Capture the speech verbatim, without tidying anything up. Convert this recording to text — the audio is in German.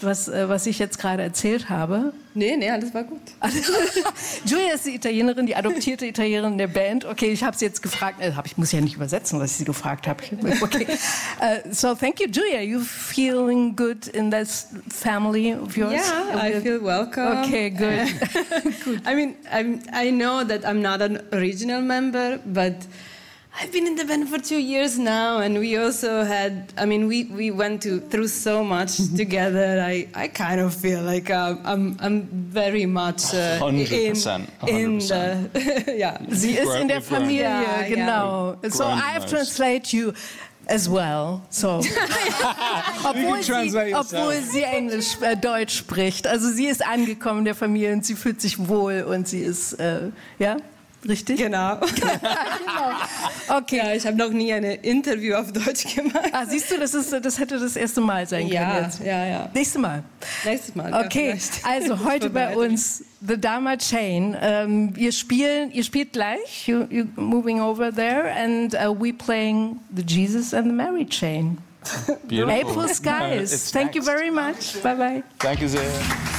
verletzt, was, was ich jetzt gerade erzählt habe? Nee, nee, alles war gut. Julia ist die Italienerin, die adoptierte Italienerin der Band. Okay, ich habe sie jetzt gefragt. Äh, hab, ich muss ja nicht übersetzen, was ich sie gefragt habe. Okay. Uh, so thank you, Julia. You feeling good in this family of yours? Yeah, I feel welcome. Okay, good. Good. I mean, I'm, I know that I'm not an original member, but I've been in the band for two years now, and we also had, I mean, we, we went to, through so much together. I, I kind of feel like uh, I'm, I'm very much uh, one hundred percent. in, in the, yeah. Sie ist in der Familie, ja, genau. Ja. So I have translate you as well. So. obwohl, sie, obwohl sie Englisch, äh, Deutsch spricht. Also sie ist angekommen in der Familie und sie fühlt sich wohl und sie ist, äh, ja? Richtig? Genau. genau. Okay. Ja, ich habe noch nie ein Interview auf Deutsch gemacht. Ah, siehst du, das, ist, das hätte das erste Mal sein können ja, jetzt. Ja, ja. Nächstes Mal. Nächstes Mal. Okay, ja, also heute bei uns The Dharma Chain. Ähm, ihr, spielen, ihr spielt gleich, you, you moving over there, and uh, we playing the Jesus and the Mary Chain. Beautiful. April Skies. It's Thank next. you very much. Bye bye. Danke sehr.